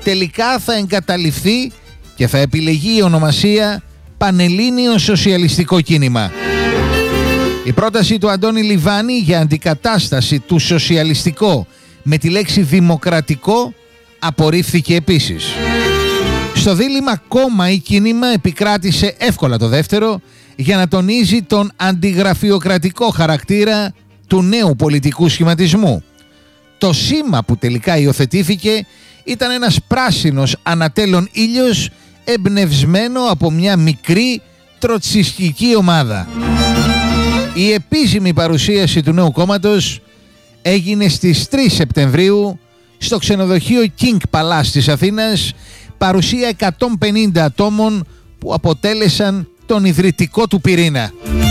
τελικά θα εγκαταλειφθεί και θα επιλεγεί η ονομασία Πανελλήνιο Σοσιαλιστικό Κίνημα. Η πρόταση του Αντώνη Λιβάνη για αντικατάσταση του σοσιαλιστικό με τη λέξη δημοκρατικό απορρίφθηκε επίσης. Στο δίλημμα κόμμα ή κίνημα επικράτησε εύκολα το δεύτερο, για να τονίζει τον αντιγραφειοκρατικό χαρακτήρα του νέου πολιτικού σχηματισμού. Το σήμα που τελικά υιοθετήθηκε ήταν ένας πράσινος ανατέλων ήλιος, εμπνευσμένο από μια μικρή τροτσιστική ομάδα. Η επίσημη παρουσίαση του νέου κόμματος έγινε στις 3 Σεπτεμβρίου στο ξενοδοχείο King Palace της Αθήνας, παρουσία 150 ατόμων που αποτέλεσαν τον ιδρυτικό του πυρήνα.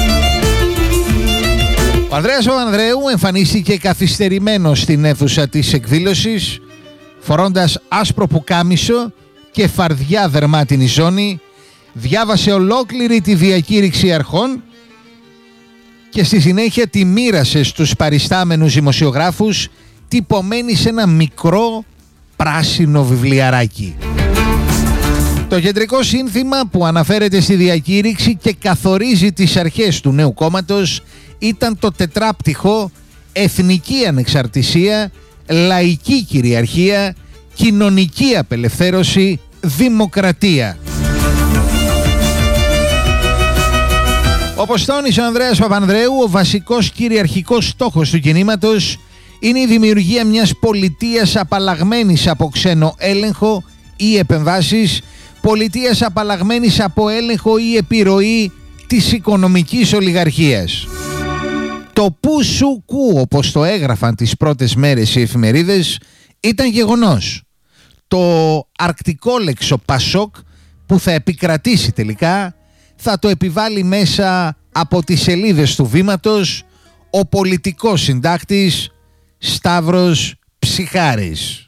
Ο Ανδρέας Παπανδρέου εμφανίστηκε καθυστερημένος στην αίθουσα της εκδήλωσης, φορώντας άσπρο πουκάμισο και φαρδιά δερμάτινη ζώνη, διάβασε ολόκληρη τη διακήρυξη αρχών και στη συνέχεια τη μοίρασε στους παριστάμενους δημοσιογράφους, τυπωμένη σε ένα μικρό πράσινο βιβλιαράκι. Το κεντρικό σύνθημα που αναφέρεται στη διακήρυξη και καθορίζει τις αρχές του νέου κόμματος ήταν το τετράπτυχο εθνική ανεξαρτησία, λαϊκή κυριαρχία, κοινωνική απελευθέρωση, δημοκρατία. Όπως τόνισε ο Ανδρέας Παπανδρέου, ο βασικός κυριαρχικός στόχος του κινήματος είναι η δημιουργία μιας πολιτείας απαλλαγμένης από ξένο έλεγχο ή επεμβάσεις, πολιτείας απαλλαγμένης από έλεγχο ή επιρροή της οικονομικής ολιγαρχίας. Το που σου κου, όπως το έγραφαν τις πρώτες μέρες οι εφημερίδες, ήταν γεγονός. Το αρκτικόλεξο Πασόκ που θα επικρατήσει τελικά θα το επιβάλλει μέσα από τις σελίδες του βήματος ο πολιτικός συντάκτης Σταύρος Ψιχάρης.